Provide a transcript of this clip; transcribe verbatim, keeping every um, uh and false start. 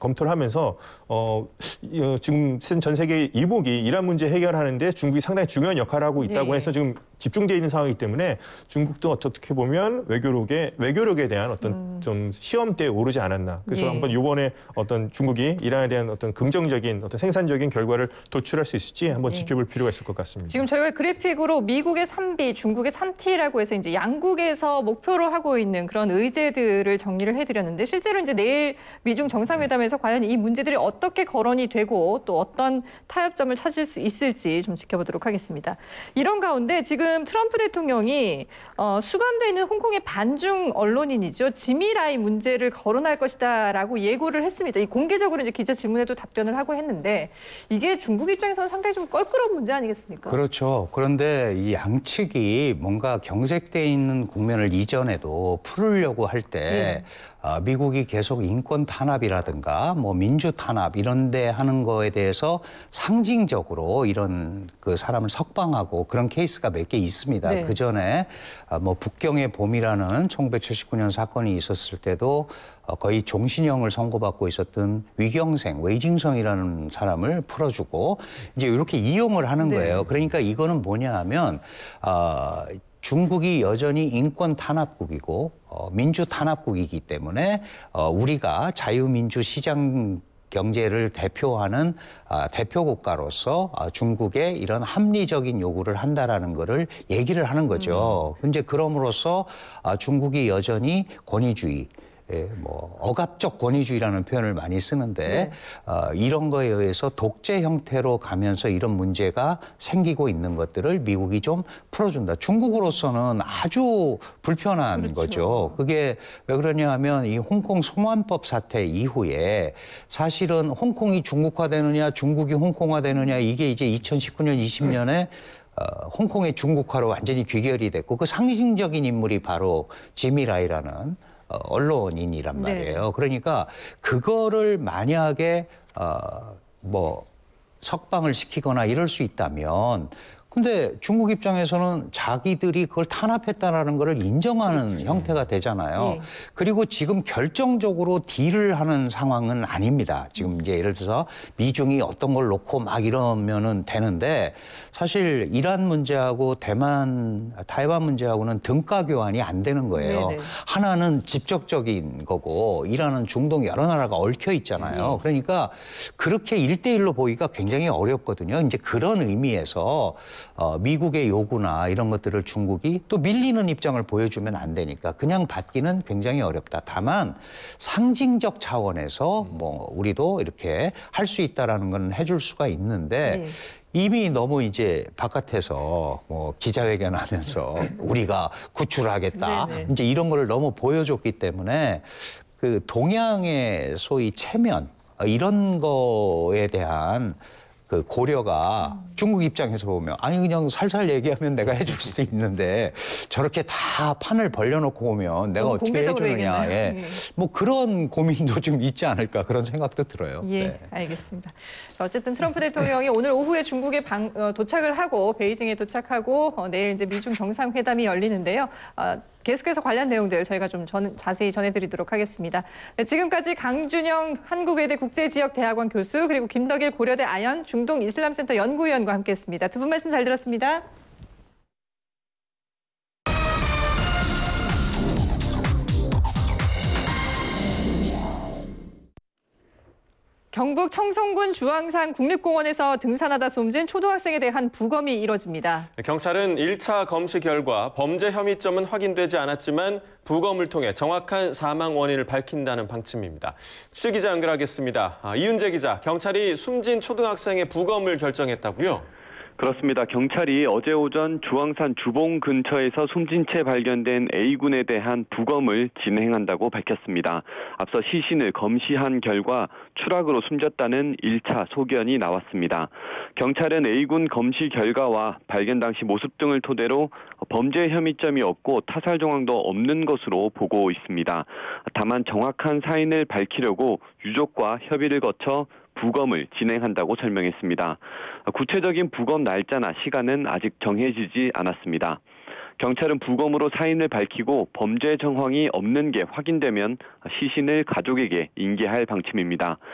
검토를 하면서 어, 지금 전 세계 이복이 이란 문제 해결하는데 중국이 상당히 중요한 역할을 하고 있다고 네. 해서 지금 집중되어 있는 상황이기 때문에 중국도 어떻게 보면 외교력에 외교력에 대한 어떤 음. 좀 시험대에 오르지 않았나. 그래서 예. 한번 이번에 어떤 중국이 이란에 대한 어떤 긍정적인 어떤 생산적인 결과를 도출할 수 있을지 한번 예. 지켜볼 필요가 있을 것 같습니다. 지금 저희가 그래픽으로 미국의 삼 비, 중국의 삼 티라고 해서 이제 양국에서 목표로 하고 있는 그런 의제들을 정리를 해드렸는데 실제로 이제 내일 미중 정상회담에서 과연 이 문제들이 어떻게 거론이 되고 또 어떤 타협점을 찾을 수 있을지 좀 지켜보도록 하겠습니다. 이런 가운데 지금 트럼프 대통령이 어, 수감돼 있는 홍콩의 반중 언론인이죠. 지미 라이 문제를 거론할 것이다라고 예고를 했습니다. 이 공개적으로 이제 기자 질문에도 답변을 하고 했는데 이게 중국 입장에서는 상당히 좀 껄끄러운 문제 아니겠습니까? 그렇죠. 그런데 이 양측이 뭔가 경색돼 있는 국면을 이전에도 풀으려고 할 때 네. 어, 미국이 계속 인권 탄압이라든가 뭐 민주 탄압 이런 데 하는 거에 대해서 상징적으로 이런 그 사람을 석방하고 그런 케이스가 몇 개 있습니다. 네. 그 전에 어, 뭐 북경의 봄이라는 천구백칠십구 년 사건이 있었을 때도 어, 거의 종신형을 선고받고 있었던 위경생, 웨이징성이라는 사람을 풀어주고 이제 이렇게 이용을 하는 네. 거예요. 그러니까 이거는 뭐냐 하면 어, 중국이 여전히 인권 탄압국이고 어, 민주 탄압국이기 때문에 어, 우리가 자유민주 시장 경제를 대표하는 아, 대표 국가로서 아, 중국의 이런 합리적인 요구를 한다라는 거를 얘기를 하는 거죠. 근데 음. 그럼으로써 아, 중국이 여전히 권위주의, 예, 뭐 억압적 권위주의라는 표현을 많이 쓰는데 네. 어, 이런 거에 의해서 독재 형태로 가면서 이런 문제가 생기고 있는 것들을 미국이 좀 풀어준다. 중국으로서는 아주 불편한 그렇죠. 거죠. 그게 왜 그러냐 하면 이 홍콩 소환법 사태 이후에 사실은 홍콩이 중국화되느냐 중국이 홍콩화되느냐 이게 이제 이천십구 년 이십 년에 어, 홍콩의 중국화로 완전히 귀결이 됐고 그 상징적인 인물이 바로 지미 라이라는 어, 언론인이란 말이에요. 네. 그러니까 그거를 만약에 어, 뭐 석방을 시키거나 이럴 수 있다면 근데 중국 입장에서는 자기들이 그걸 탄압했다라는 거를 인정하는 그렇죠. 형태가 되잖아요. 네. 그리고 지금 결정적으로 딜을 하는 상황은 아닙니다. 지금 이제 예를 들어서 미중이 어떤 걸 놓고 막 이러면은 되는데 사실 이란 문제하고 대만, 타이완 문제하고는 등가 교환이 안 되는 거예요. 네네. 하나는 직접적인 거고 이란은 중동 여러 나라가 얽혀 있잖아요. 네. 그러니까 그렇게 일대일로 보기가 굉장히 어렵거든요. 이제 그런 의미에서 어, 미국의 요구나 이런 것들을 중국이 또 밀리는 입장을 보여주면 안 되니까 그냥 받기는 굉장히 어렵다. 다만 상징적 차원에서 뭐 우리도 이렇게 할 수 있다라는 건 해줄 수가 있는데 네. 이미 너무 이제 바깥에서 뭐 기자회견하면서 우리가 구출하겠다 네네. 이제 이런 거를 너무 보여줬기 때문에 그 동양의 소위 체면 이런 거에 대한 그 고려가 음. 중국 입장에서 보면 아니 그냥 살살 얘기하면 내가 해줄 수도 있는데 저렇게 다 판을 벌려놓고 오면 내가 어떻게 해주느냐. 예. 예. 뭐 그런 고민도 좀 있지 않을까 그런 생각도 들어요. 예, 네. 알겠습니다. 어쨌든 트럼프 대통령이 오늘 오후에 중국에 방, 어, 도착을 하고 베이징에 도착하고 어, 내일 이제 미중 정상회담이 열리는데요. 어, 계속해서 관련 내용들 저희가 좀 전, 자세히 전해드리도록 하겠습니다. 네, 지금까지 강준영 한국외대 국제지역대학원 교수 그리고 김덕일 고려대 아연 중동 이슬람센터 연구위원과 함께했습니다. 두 분 말씀 잘 들었습니다. 경북 청송군 주황산 국립공원에서 등산하다 숨진 초등학생에 대한 부검이 이뤄집니다. 경찰은 일 차 검시 결과 범죄 혐의점은 확인되지 않았지만 부검을 통해 정확한 사망 원인을 밝힌다는 방침입니다. 취 기자 연결하겠습니다. 아, 이윤재 기자, 경찰이 숨진 초등학생의 부검을 결정했다고요? 그렇습니다. 경찰이 어제 오전 주황산 주봉 근처에서 숨진 채 발견된 A군에 대한 부검을 진행한다고 밝혔습니다. 앞서 시신을 검시한 결과 추락으로 숨졌다는 일 차 소견이 나왔습니다. 경찰은 A군 검시 결과와 발견 당시 모습 등을 토대로 범죄 혐의점이 없고 타살 정황도 없는 것으로 보고 있습니다. 다만 정확한 사인을 밝히려고 유족과 협의를 거쳐 부검을 진행한다고 설명했습니다. 구체적인 부검 날짜나 시간은 아직 정해지지 않았습니다. 경찰은 부검으로 사인을 밝히고 범죄 정황이 없는 게 확인되면 시신을 가족에게 인계할 방침입니다.